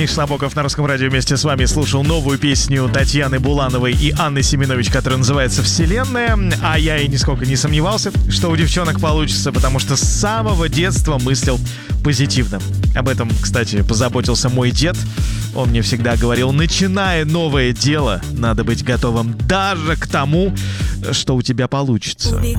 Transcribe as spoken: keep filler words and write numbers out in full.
Миш Набоков на Русском радио вместе с вами слушал новую песню Татьяны Булановой и Анны Семенович, которая называется «Вселенная». А я и нисколько не сомневался, что у девчонок получится, потому что с самого детства мыслил позитивно. Об этом, кстати, позаботился мой дед. Он мне всегда говорил: начиная новое дело, надо быть готовым даже к тому, что у тебя получится.